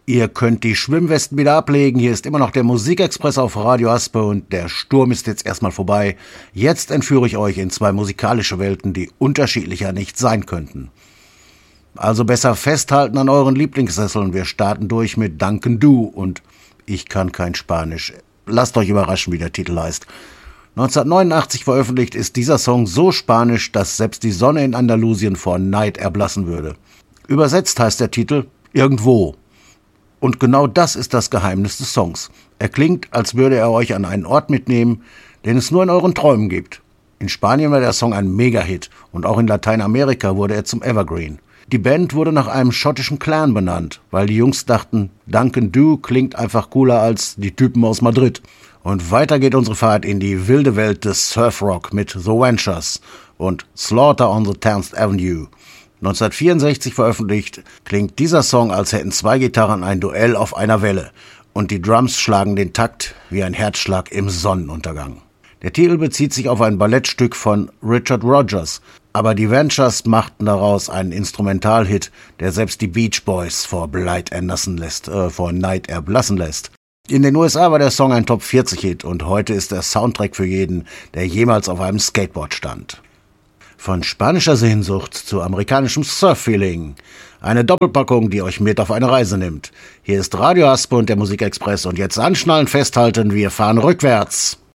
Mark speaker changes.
Speaker 1: Ihr könnt die Schwimmwesten wieder ablegen. Hier ist immer noch der Musikexpress auf Radio Aspe und der Sturm ist jetzt erstmal vorbei. Jetzt entführe ich euch in zwei musikalische Welten, die unterschiedlicher nicht sein könnten. Also besser festhalten an euren Lieblingssesseln. Wir starten durch mit Duncan Du und ich kann kein Spanisch. Lasst euch überraschen, wie der Titel heißt. 1989 veröffentlicht ist dieser Song so spanisch, dass selbst die Sonne in Andalusien vor Neid erblassen würde. Übersetzt heißt der Titel Irgendwo. Und genau das ist das Geheimnis des Songs. Er klingt, als würde er euch an einen Ort mitnehmen, den es nur in euren Träumen gibt. In Spanien war der Song ein Mega-Hit und auch in Lateinamerika wurde er zum Evergreen. Die Band wurde nach einem schottischen Clan benannt, weil die Jungs dachten, Duncan Du klingt einfach cooler als die Typen aus Madrid. Und weiter geht unsere Fahrt in die wilde Welt des Surfrock mit The Ventures und Slaughter on the 10th Avenue. 1964 veröffentlicht, klingt dieser Song, als hätten zwei Gitarren ein Duell auf einer Welle und die Drums schlagen den Takt wie ein Herzschlag im Sonnenuntergang. Der Titel bezieht sich auf ein Ballettstück von Richard Rodgers, aber die Ventures machten daraus einen Instrumentalhit, der selbst die Beach Boys vor Neid erblassen lässt. In den USA war der Song ein Top-40-Hit und heute ist der Soundtrack für jeden, der jemals auf einem Skateboard stand. Von spanischer Sehnsucht zu amerikanischem Surf-Feeling. Eine Doppelpackung, die euch mit auf eine Reise nimmt. Hier ist Radio Aspe und der Musikexpress und jetzt anschnallen, festhalten, wir fahren rückwärts.